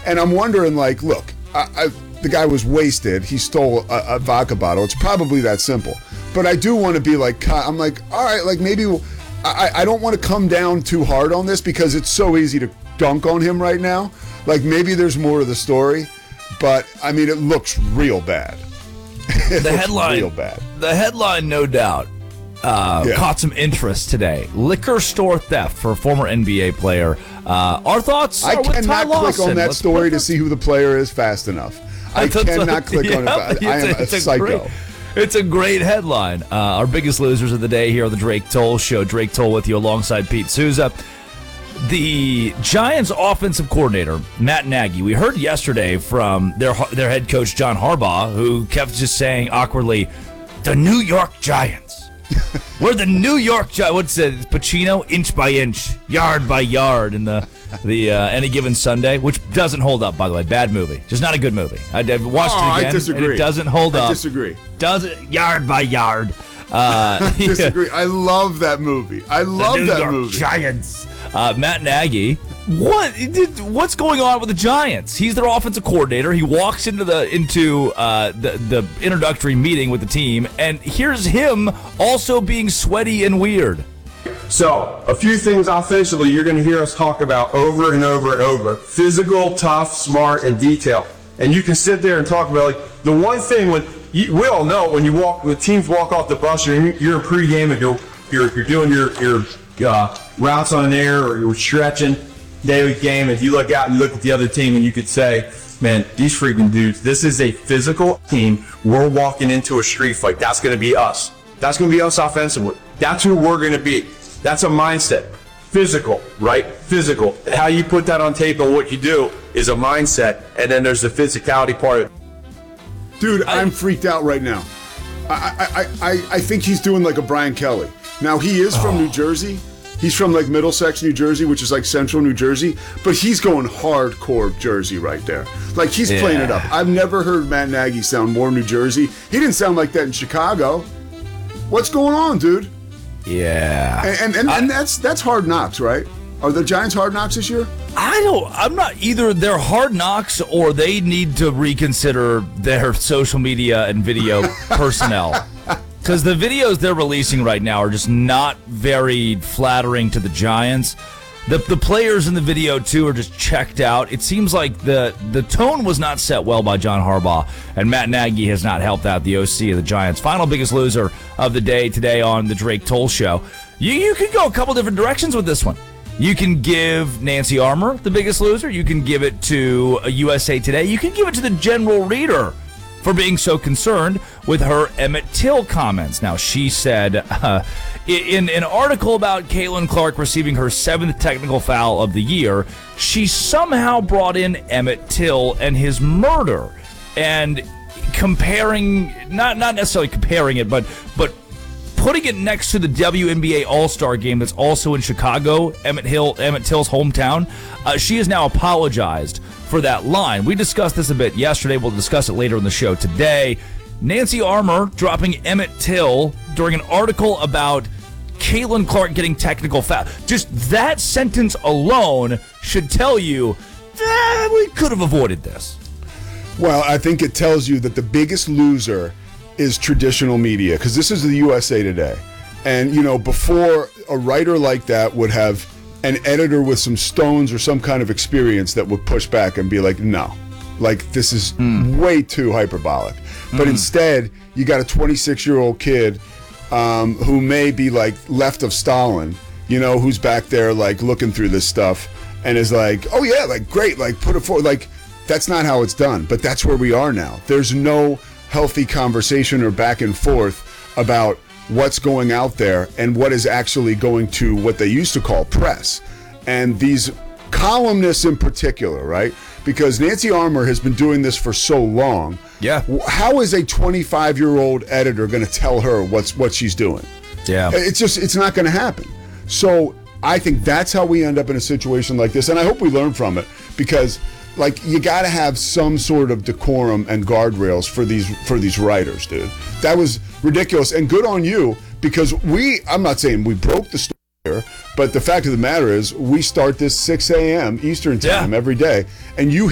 And I'm wondering, like, look, the guy was wasted. He stole a vodka bottle. It's probably that simple. But I do want to be like, I'm like, all right, like maybe I don't want to come down too hard on this because it's so easy to dunk on him right now. Like maybe there's more to the story, but I mean, it looks real bad. The headline, no doubt, caught some interest today. Liquor store theft for a former NBA player. Our thoughts are with Ty Lawson. I cannot click on that story to see who the player is fast enough. I cannot click on it. I am a psycho. It's a great headline. Our biggest losers of the day here on the Drake Toll Show. Drake Toll with you alongside Pete Souza. The Giants offensive coordinator, Matt Nagy, we heard yesterday from their head coach, John Harbaugh, who kept just saying awkwardly, the New York Giants. We're the New York Giants. What's it? Pacino, inch by inch, yard by yard in the Any Given Sunday, which doesn't hold up, by the way. Bad movie. Just not a good movie. I've watched it again. I disagree. And it doesn't hold up. I disagree. Doesn't yard by yard. Disagree. I love that movie. I love that movie. Giants. Matt Nagy. What's going on with the Giants? He's their offensive coordinator. He walks into the introductory meeting with the team, and here's him also being sweaty and weird. So, a few things offensively you're going to hear us talk about over and over and over. Physical, tough, smart, and detailed. And you can sit there and talk about, like, the one thing we all know when when teams walk off the bus, you're in pregame and you're doing your routes on air or you're stretching daily game, and you look out and you look at the other team and you could say, man, these freaking dudes, this is a physical team. We're walking into a street fight. That's going to be us. That's going to be us offensively. That's who we're going to be. That's a mindset. Physical, right? Physical. How you put that on tape and what you do is a mindset, and then there's the physicality part of it. Dude, I'm freaked out right now. I think he's doing like a Brian Kelly. Now, he is from New Jersey. He's from like Middlesex, New Jersey, which is like central New Jersey. But he's going hardcore Jersey right there. Like, he's playing it up. I've never heard Matt Nagy sound more New Jersey. He didn't sound like that in Chicago. What's going on, dude? Yeah. And that's Hard Knocks, right? Are the Giants Hard Knocks this year? I'm not either. They're Hard Knocks or they need to reconsider their social media and video personnel. Because the videos they're releasing right now are just not very flattering to the Giants. The players in the video, too, are just checked out. It seems like the tone was not set well by John Harbaugh, and Matt Nagy has not helped out the OC of the Giants. Final biggest loser of the day today on the Drake Toll Show. You could go a couple different directions with this one. You can give Nancy Armour the biggest loser. You can give it to USA Today. You can give it to the general reader for being so concerned with her Emmett Till comments. Now, she said in an article about Caitlin Clark receiving her 7th technical foul of the year, she somehow brought in Emmett Till and his murder, and comparing, not necessarily comparing it, but putting it next to the WNBA All-Star game that's also in Chicago, Emmett Till's hometown. She has now apologized for that line. We discussed this a bit yesterday. We'll discuss it later in the show today. Nancy Armour dropping Emmett Till during an article about Caitlin Clark getting technical foul. Just that sentence alone should tell you that we could have avoided this. Well, I think it tells you that the biggest loser is traditional media, because this is the USA Today. And, before, a writer like that would have an editor with some stones or some kind of experience that would push back and be like, no, like, this is way too hyperbolic. But instead, you got a 26-year-old kid who may be like left of Stalin, who's back there like looking through this stuff and is like, oh yeah, like great, like put it forward. Like, that's not how it's done, but that's where we are now. There's no healthy conversation or back and forth about what's going out there and what is actually going to what they used to call press. And these columnists in particular, right? Because Nancy Armour has been doing this for so long. Yeah. How is a 25-year-old editor going to tell her what she's doing? Yeah. It's not going to happen. So I think that's how we end up in a situation like this. And I hope we learn from it, because like, you got to have some sort of decorum and guardrails for these writers, dude. That was ridiculous, and good on you, because I'm not saying we broke the story here, but the fact of the matter is we start this 6 a.m. Eastern time every day, and you